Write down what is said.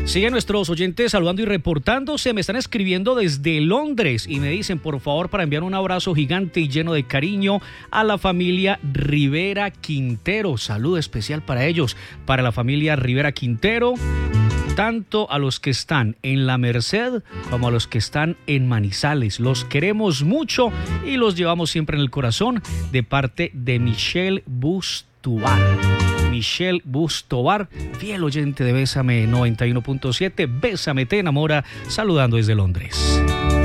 Siguen nuestros oyentes saludando y reportándose. Me están escribiendo desde Londres y me dicen, por favor, para enviar un abrazo gigante y lleno de cariño a la familia Rivera Quintero. Saludo especial para ellos, para la familia Rivera Quintero, tanto a los que están en La Merced como a los que están en Manizales. Los queremos mucho y los llevamos siempre en el corazón, de parte de Michelle Bustovar. Michelle Bustovar, fiel oyente de Bésame 91.7. Bésame te enamora, saludando desde Londres.